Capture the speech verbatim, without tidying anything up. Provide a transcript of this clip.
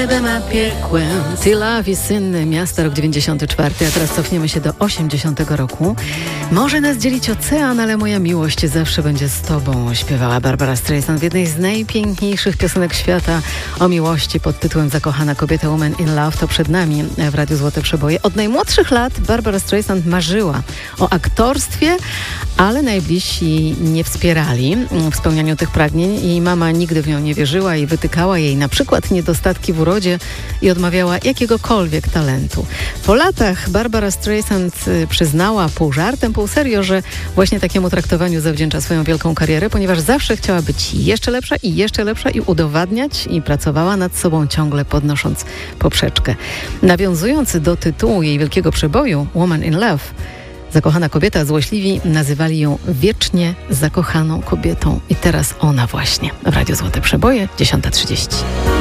niebem a piekłem. Till Love is Sin, Miasto, rok dziewięćdziesiąty czwarty, a teraz cofniemy się do osiemdziesiątego roku. Może nas dzielić ocean, ale moja miłość zawsze będzie z tobą, śpiewała Barbara Streisand w jednej z najpiękniejszych piosenek świata o miłości pod tytułem Zakochana kobieta, Woman in Love. To przed nami w Radiu Złote Przeboje. Od najmłodszych lat Barbara Streisand marzyła o aktorstwie, ale najbliżsi nie wspierali w spełnianiu tych pragnień. Jej mama nigdy w nią nie wierzyła i wytykała jej na przykład niedostatki w urodzie i odmawiała jakiegokolwiek talentu. Po latach Barbara Streisand przyznała pół żartem, pół serio, że właśnie takiemu traktowaniu zawdzięcza swoją wielką karierę, ponieważ zawsze chciała być jeszcze lepsza i jeszcze lepsza i udowadniać i pracowała nad sobą ciągle podnosząc poprzeczkę. Nawiązując do tytułu jej wielkiego przeboju Woman in Love, Zakochana kobieta, złośliwi nazywali ją wiecznie zakochaną kobietą. I teraz ona właśnie w Radiu Złote Przeboje, dziesiąta trzydzieści.